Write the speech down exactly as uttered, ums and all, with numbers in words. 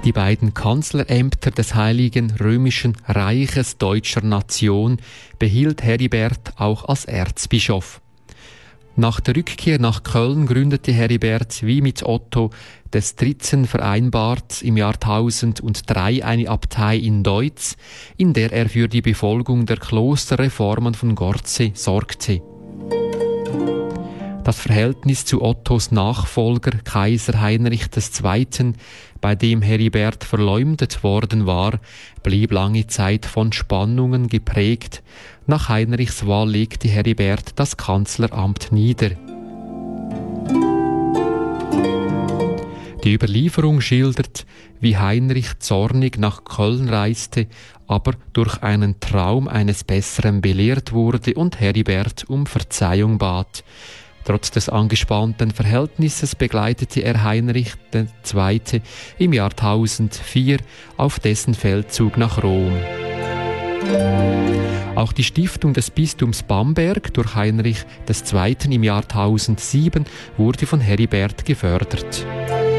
Die beiden Kanzlerämter des Heiligen Römischen Reiches deutscher Nation behielt Heribert auch als Erzbischof. Nach der Rückkehr nach Köln gründete Heribert wie mit Otto des Dritten vereinbart im Jahr tausenddrei eine Abtei in Deutz, in der er für die Befolgung der Klosterreformen von Gorze sorgte. Das Verhältnis zu Ottos Nachfolger Kaiser Heinrich der Zweite., bei dem Heribert verleumdet worden war, blieb lange Zeit von Spannungen geprägt. Nach Heinrichs Wahl legte Heribert das Kanzleramt nieder. Die Überlieferung schildert, wie Heinrich zornig nach Köln reiste, aber durch einen Traum eines Besseren belehrt wurde und Heribert um Verzeihung bat. Trotz des angespannten Verhältnisses begleitete er Heinrich der Zweite. im Jahr tausendvier auf dessen Feldzug nach Rom. Auch die Stiftung des Bistums Bamberg durch Heinrich der Zweite. im Jahr tausendsieben wurde von Heribert gefördert.